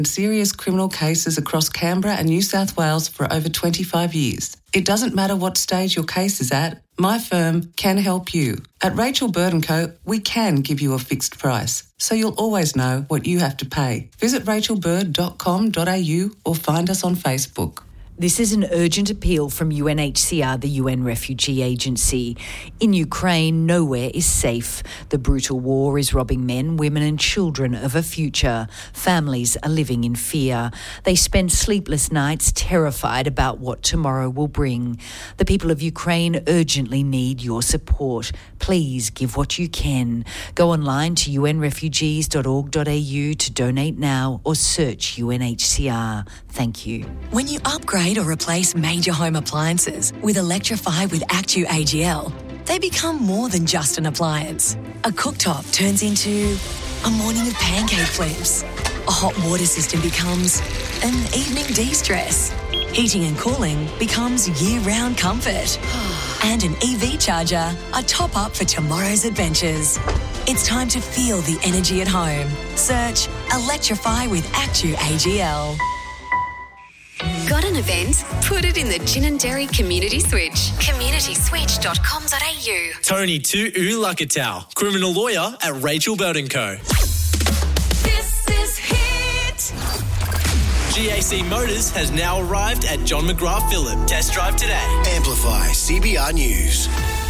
serious criminal cases across Canberra and New South Wales for over 25 years. It doesn't matter what stage your case is at, my firm can help you. At Rachel Bird & Co, we can give you a fixed price, so you'll always know what you have to pay. Visit rachelbird.com.au or find us on Facebook. This is an urgent appeal from UNHCR, the UN Refugee Agency. In Ukraine, nowhere is safe. The brutal war is robbing men, women and children of a future. Families are living in fear. They spend sleepless nights terrified about what tomorrow will bring. The people of Ukraine urgently need your support. Please give what you can. Go online to unrefugees.org.au to donate now or search UNHCR. Thank you. When you upgrade or replace major home appliances with Electrify with Actu AGL, they become more than just an appliance. A cooktop turns into a morning of pancake flips. A hot water system becomes an evening de-stress. Heating and cooling becomes year-round comfort. And an EV charger, a top-up for tomorrow's adventures. It's time to feel the energy at home. Search Electrify with Actu AGL. Got an event? Put it in the Gin and Dairy Community Switch. communityswitch.com.au. Tony to Lakatau, criminal lawyer at Rachel Bird & Co. This is Hit. GAC Motors has now arrived at John McGrath Phillip. Test drive today. Amplify CBR News.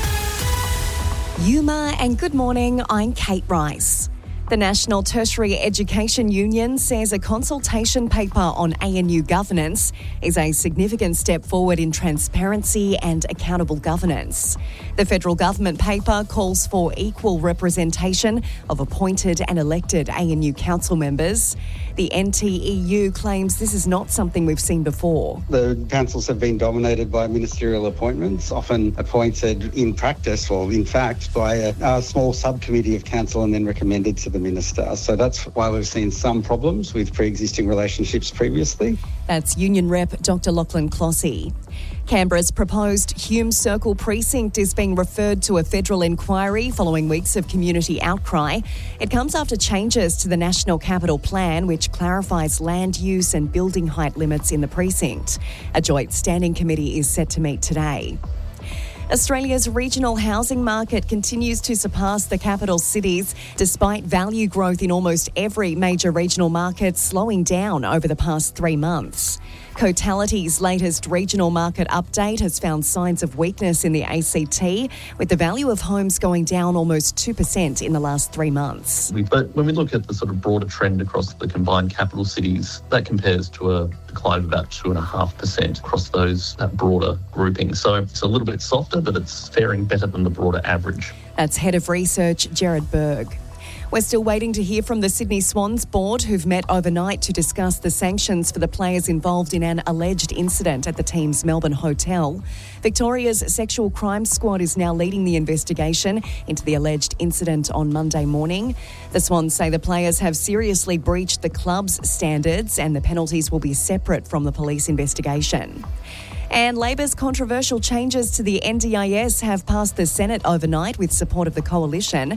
Yuma and good morning, I'm Kate Rice. The National Tertiary Education Union says a consultation paper on ANU governance is a significant step forward in transparency and accountable governance. The federal government paper calls for equal representation of appointed and elected ANU council members. The NTEU claims this is not something we've seen before. The councils have been dominated by ministerial appointments, often appointed in practice or in fact by a small subcommittee of council and then recommended to the minister. So that's why we've seen some problems with pre-existing relationships previously. That's Union Rep Dr Lachlan Clossy. Canberra's proposed Hume Circle precinct is being referred to a federal inquiry following weeks of community outcry. It comes after changes to the National Capital Plan, which clarifies land use and building height limits in the precinct. A joint standing committee is set to meet today. Australia's regional housing market continues to surpass the capital cities despite value growth in almost every major regional market slowing down over the past 3 months. Cotality's latest regional market update has found signs of weakness in the ACT, with the value of homes going down almost 2% in the last 3 months. But when we look at the sort of broader trend across the combined capital cities, that compares to a decline of about 2.5% across that broader grouping. So it's a little bit softer, but it's faring better than the broader average. That's Head of Research, Jared Berg. We're still waiting to hear from the Sydney Swans board, who've met overnight to discuss the sanctions for the players involved in an alleged incident at the team's Melbourne hotel. Victoria's Sexual Crime Squad is now leading the investigation into the alleged incident on Monday morning. The Swans say the players have seriously breached the club's standards and the penalties will be separate from the police investigation. And Labor's controversial changes to the NDIS have passed the Senate overnight with support of the coalition.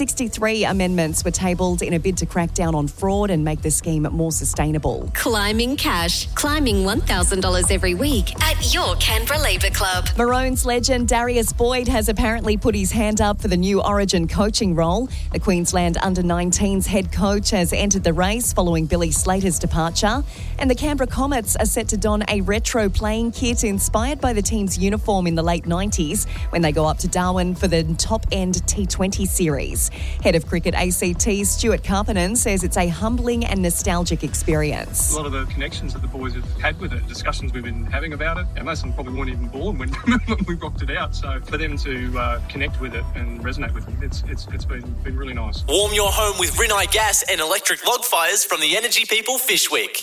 63 amendments were tabled in a bid to crack down on fraud and make the scheme more sustainable. Climbing cash. Climbing $1,000 every week at your Canberra Labor Club. Maroons legend Darius Boyd has apparently put his hand up for the new Origin coaching role. The Queensland Under-19s head coach has entered the race following Billy Slater's departure. And the Canberra Comets are set to don a retro playing kit inspired by the team's uniform in the late 90s when they go up to Darwin for the top-end T20 series. Head of Cricket ACT, Stuart Carpenon, says it's a humbling and nostalgic experience. A lot of the connections that the boys have had with it, discussions we've been having about it, and most of them probably weren't even born when we rocked it out. So for them to connect with it and resonate with it, it's been really nice. Warm your home with Rinnai gas and electric log fires from the Energy People Fishwick.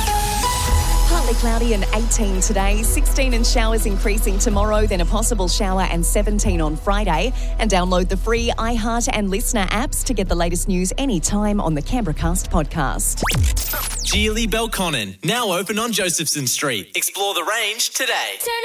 Partly cloudy and 18 today, 16 and showers increasing tomorrow, then a possible shower and 17 on Friday. And download the free iHeart and Listener apps to get the latest news anytime on the Canberra Cast podcast. Geely Belconnen, now open on Josephson Street. Explore the range today.